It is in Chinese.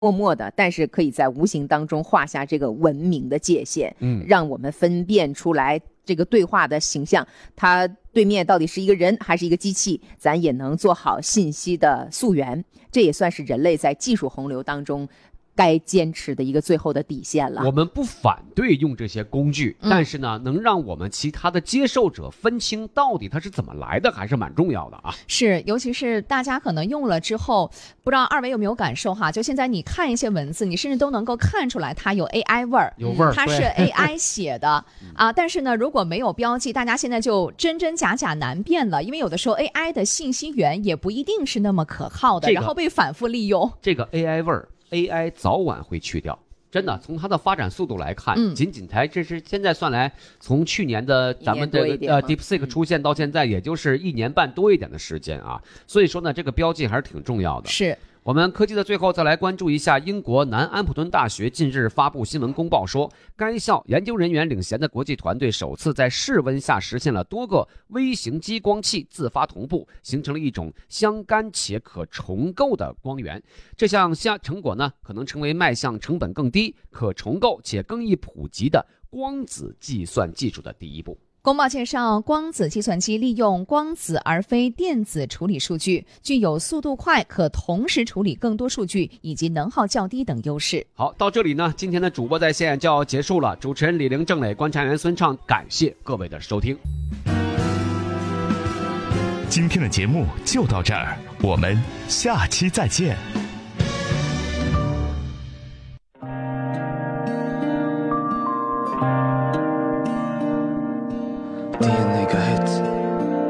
默默的，但是可以在无形当中画下这个文明的界限，让我们分辨出来这个对话的形象，它对面到底是一个人还是一个机器，咱也能做好信息的溯源，这也算是人类在技术洪流当中该坚持的一个最后的底线了。 我们不反对用这些工具，但是呢，能让我们其他的接受者分清到底它是怎么来的，还是蛮重要的啊。 是，尤其是大家可能用了之后，不知道二位有没有感受哈？就现在你看一些文字，你甚至都能够看出来它有 AI 味儿， 有味儿， 它是 AI 写的啊。但是呢，如果没有标记，大家现在就真真假假难辨了，因为有的时候 AI 的信息源也不一定是那么可靠的，然后被反复利用。 这个 AI 味儿。AI 早晚会去掉，真的，从它的发展速度来看，仅才这是现在算来，从去年的咱们的DeepSeek 出现到现在，也就是1年半多一点的时间啊。所以说呢，这个标记还是挺重要的。 是。 我们科技的最后再来关注一下英国南安普敦大学近日发布新闻公报说，该校研究人员领衔的国际团队首次在室温下实现了多个微型激光器自发同步，形成了一种相干且可重构的光源。这项成果呢，可能成为迈向成本更低、可重构且更易普及的光子计算技术的第一步。 公报介绍，光子计算机利用光子而非电子处理数据，具有速度快、可同时处理更多数据以及能耗较低等优势。 好，到这里呢，今天的主播在线就要结束了。主持人李玲、郑磊，观察员孙畅，感谢各位的收听。 今天的节目就到这儿，我们下期再见。